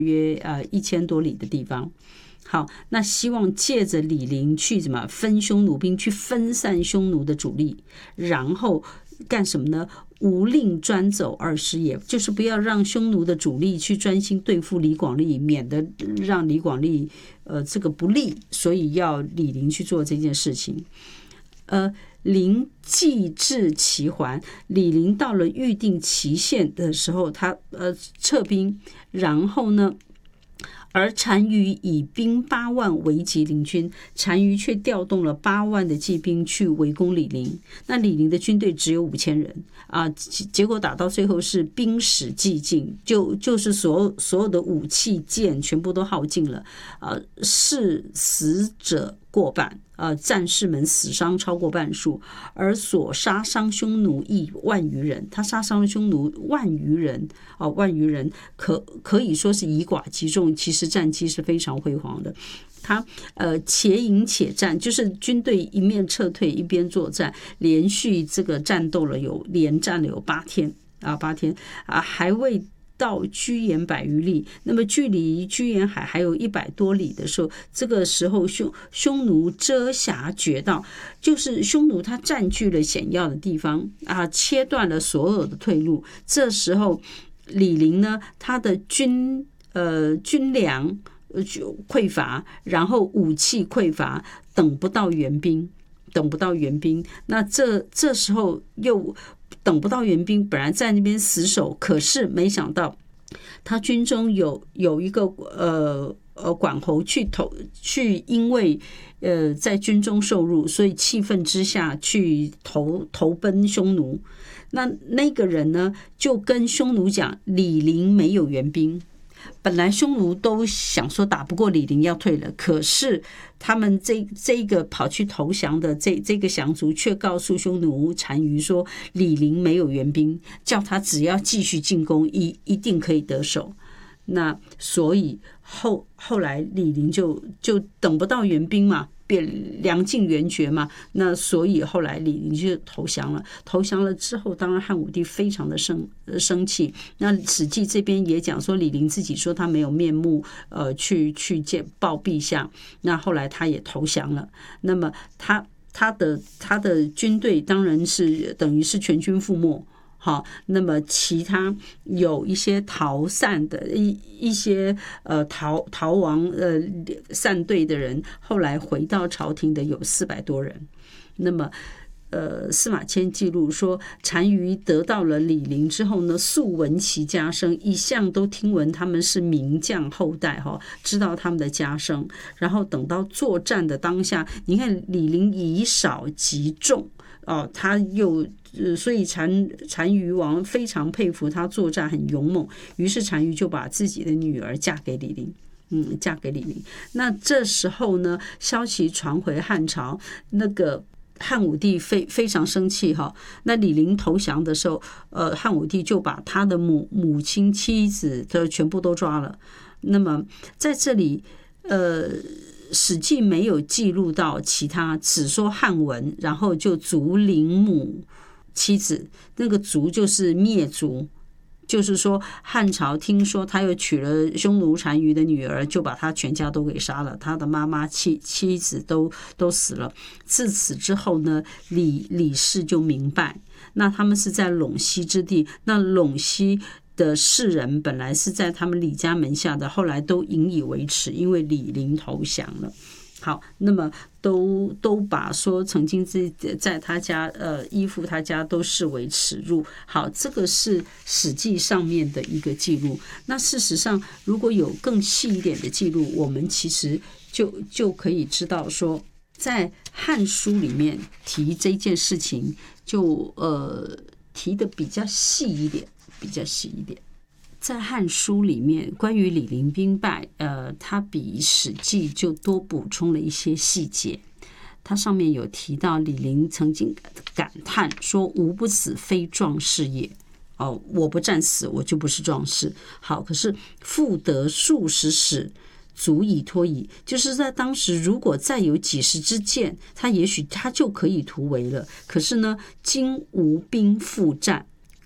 约1000多里的地方。好，那希望借着李陵去怎么分匈奴兵，去分散匈奴的主力，然后干什么呢？无令专走20也，就是不要让匈奴的主力去专心对付李广利，免得让李广利这个不利，所以要李陵去做这件事情。陵既至齐还，李陵到了预定期限的时候，他撤兵，然后呢？而单于以兵8万围击陵军，单于却调动了8万的骑兵去围攻李陵。那李陵的军队只有5000人啊，结果打到最后是兵使既尽，就是所有的武器剑全部都耗尽了，是死者过半。战士们死伤超过半数，而所杀伤匈奴亦10000余人。他杀伤了匈奴10000余人，10000余人可以说是以寡击众，其实战绩是非常辉煌的。他且营且战，就是军队一面撤退一边作战，连续这个战斗了连战了有8天，8天还未到居延100余里，那么距离居延海还有100多里的时候，这个时候匈奴遮瑕绝道，就是匈奴他占据了险要的地方切断了所有的退路。这时候李陵呢，他的军粮匮乏，然后武器匮乏，等不到援兵。那这时候又等不到援兵，本来在那边死守，可是没想到他军中有一个管侯去因为在军中受辱，所以气愤之下去投奔匈奴。那个人呢，就跟匈奴讲李陵没有援兵。本来匈奴都想说打不过李陵要退了，可是他们这个跑去投降的这个降族却告诉匈奴单于说李陵没有援兵，叫他只要继续进攻一定可以得手。那所以后来李陵就等不到援兵嘛，粮尽援绝嘛，那所以后来李陵就投降了。投降了之后，当然汉武帝非常的生气。那史记这边也讲说，李陵自己说他没有面目去见报陛下。那后来他也投降了。那么他的军队当然是等于是全军覆没。好，那么其他有一些逃散的一些逃亡散队的人，后来回到朝廷的有400多人。那么司马迁记录说，单于得到了李陵之后呢，素闻其家声，一向都听闻他们是名将后代知道他们的家声。然后等到作战的当下，你看李陵以少击众他又所以单于王非常佩服他作战很勇猛，于是单于就把自己的女儿嫁给李陵。那这时候呢，消息传回汉朝，那个汉武帝非常生气那李陵投降的时候，汉武帝就把他的母亲妻子的全部都抓了。那么在这里史记没有记录到其他，只说汉文，然后就族陵母妻子，那个族就是灭族，就是说汉朝听说他又娶了匈奴单于的女儿，就把他全家都给杀了，他的妈妈妻子都死了。自此之后呢，李氏就明白，那他们是在陇西之地，那陇西的士人本来是在他们李家门下的，后来都引以为耻，因为李陵投降了。好，那么都把说曾经在他家依附他家都视为耻辱。好，这个是史记上面的一个记录。那事实上如果有更细一点的记录，我们其实就可以知道说，在汉书里面提这件事情就提的比较细一点。在汉书里面关于李陵兵败它比史记就多补充了一些细节。它上面有提到李陵曾经感叹说，吾不死非壮士也，我不战死我就不是壮士。好，可是复得数十矢足以脱矣，就是在当时如果再有几十支箭，他也许他就可以突围了。可是呢，今无兵复战，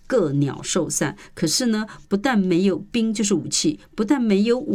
各鸟兽散。可是呢，不但没有兵就是武器，不但没有